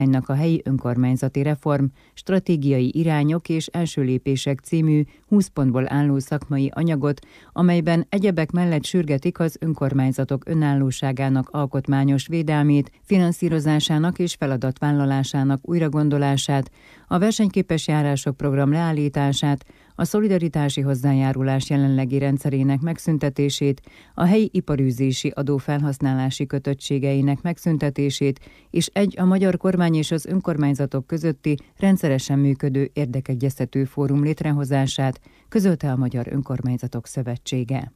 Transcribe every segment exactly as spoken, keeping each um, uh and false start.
a helyi önkormányzati reform, stratégiai irányok és első lépések című húsz pontból álló szakmai anyagot, amelyben egyebek mellett sürgetik az önkormányzatok önállóságának alkotmányos védelmét, finanszírozásának és feladatvállalásának újragondolását, a versenyképes járások program leállítását, a szolidaritási hozzájárulás jelenlegi rendszerének megszüntetését, a helyi iparűzési adó felhasználási kötöttségeinek megszüntetését, és egy a magyar kormány és az önkormányzatok közötti rendszeresen működő érdekegyeztető fórum létrehozását, közölte a Magyar Önkormányzatok Szövetsége.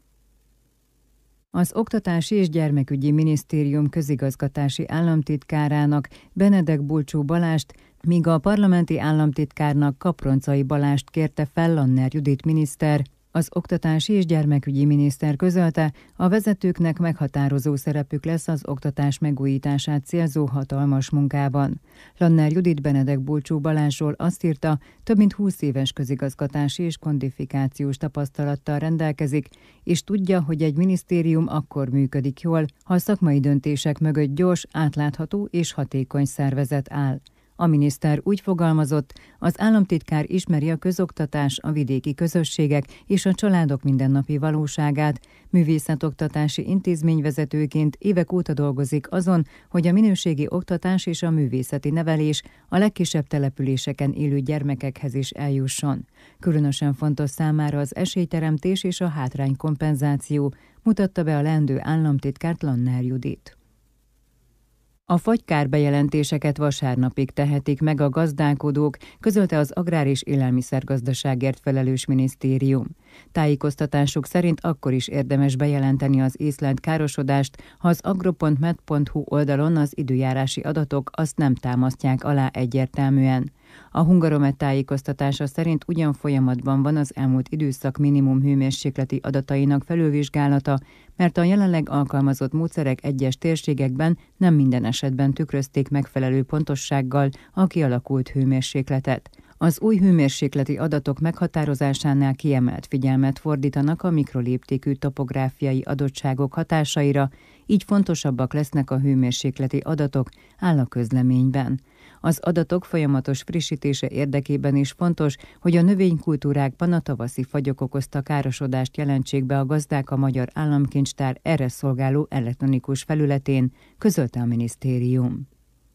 Az Oktatási és Gyermekügyi Minisztérium közigazgatási államtitkárának Benedek Bulcsú Balást, míg a parlamenti államtitkárnak Kaproncai Balást kérte fel Lanner Judit miniszter. Az Oktatási és Gyermekügyi Miniszter közölte, a vezetőknek meghatározó szerepük lesz az oktatás megújítását célzó hatalmas munkában. Lanner Judit Benedek Bulcsú Balázsról azt írta, több mint húsz éves közigazgatási és kodifikációs tapasztalattal rendelkezik, és tudja, hogy egy minisztérium akkor működik jól, ha a szakmai döntések mögött gyors, átlátható és hatékony szervezet áll. A miniszter úgy fogalmazott, az államtitkár ismeri a közoktatás, a vidéki közösségek és a családok mindennapi valóságát, művészetoktatási intézményvezetőként évek óta dolgozik azon, hogy a minőségi oktatás és a művészeti nevelés a legkisebb településeken élő gyermekekhez is eljusson. Különösen fontos számára az esélyteremtés és a hátránykompenzáció, mutatta be a leendő államtitkárt Lanner Judit. A fagykárt-bejelentéseket vasárnapig tehetik meg a gazdálkodók, közölte az Agrár- és Élelmiszergazdaságért felelős minisztérium. Tájékoztatásuk szerint akkor is érdemes bejelenteni az észlelt károsodást, ha az agro pont med pont hu oldalon az időjárási adatok azt nem támasztják alá egyértelműen. A Hungaromet tájékoztatása szerint ugyan folyamatban van az elmúlt időszak minimum hőmérsékleti adatainak felülvizsgálata, mert a jelenleg alkalmazott módszerek egyes térségekben nem minden esetben tükrözték megfelelő pontossággal a kialakult hőmérsékletet. Az új hőmérsékleti adatok meghatározásánál kiemelt figyelmet fordítanak a mikroléptékű topográfiai adottságok hatásaira, így fontosabbak lesznek a hőmérsékleti adatok, áll a közleményben. Az adatok folyamatos frissítése érdekében is fontos, hogy a növénykultúrákban a tavaszi fagyok okozta károsodást jelentsék be a gazdák a Magyar Államkincstár erre szolgáló elektronikus felületén, közölte a minisztérium.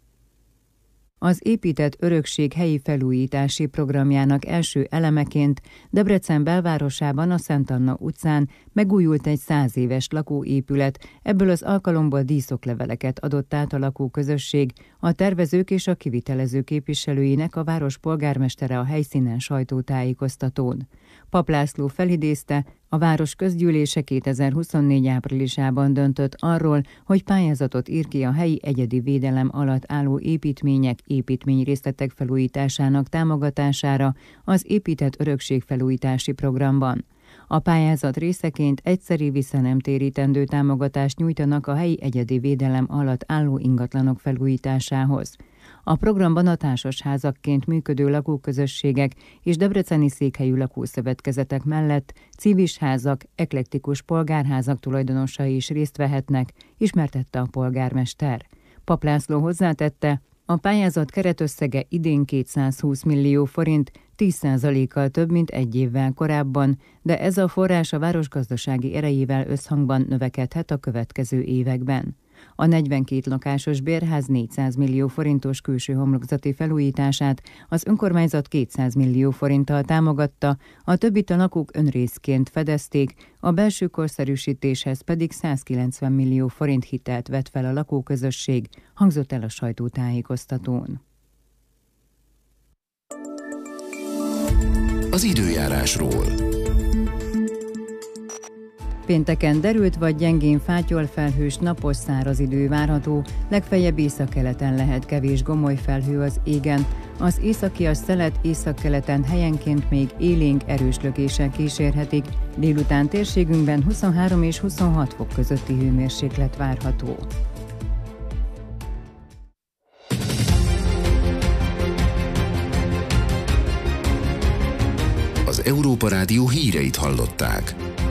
Az épített örökség helyi felújítási programjának első elemeként Debrecen belvárosában a Szent Anna utcán megújult egy száz éves lakóépület, ebből az alkalomból díszokleveleket adott át a lakóközösség, a tervezők és a kivitelező képviselőinek a város polgármestere a helyszínen sajtótájékoztatón. Pap László felidézte, a város közgyűlése kétezer-huszonnégy áprilisában döntött arról, hogy pályázatot ír ki a helyi egyedi védelem alatt álló építmények, építményrészletek felújításának támogatására az épített örökség felújítási programban. A pályázat részeként egyszeri visszanemtérítendő támogatást nyújtanak a helyi egyedi védelem alatt álló ingatlanok felújításához. A programban a társasházakként működő lakóközösségek és debreceni székhelyű lakószövetkezetek mellett civis házak, eklektikus polgárházak tulajdonosai is részt vehetnek, ismertette a polgármester. Pap László hozzátette, a pályázat keretösszege idén kétszázhúsz millió forint, tíz százalékkal több, mint egy évvel korábban, de ez a forrás a város gazdasági erejével összhangban növekedhet a következő években. A negyvenkét lakásos bérház négyszáz millió forintos külső homlokzati felújítását az önkormányzat kétszáz millió forinttal támogatta, a többit a lakók önrészként fedezték, a belső korszerűsítéshez pedig százkilencven millió forint hitelt vett fel a lakóközösség, hangzott el a sajtótájékoztatón. Az időjárásról. Pénteken derült vagy gyengén fátyol felhős, napos száraz idő várható, legfeljebb északkeleten lehet kevés gomoly felhő az égen. Az északias szelet északkeleten helyenként még élénk erős lökések kísérhetik, délután térségünkben huszonhárom és huszonhat fok közötti hőmérséklet várható. Az Európa Rádió híreit hallották.